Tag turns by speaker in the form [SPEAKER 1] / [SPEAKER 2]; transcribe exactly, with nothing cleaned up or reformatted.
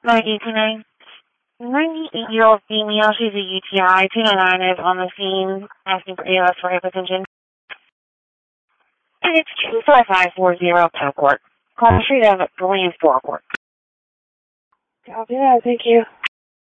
[SPEAKER 1] nine eight two nine. ninety-eight-year-old female, she's a U T I. two nine nine is on the scene asking for A L S for hypertension. And it's two five five four zero Pell Court. Call the street of Williamsport Court.
[SPEAKER 2] Copy that, thank you.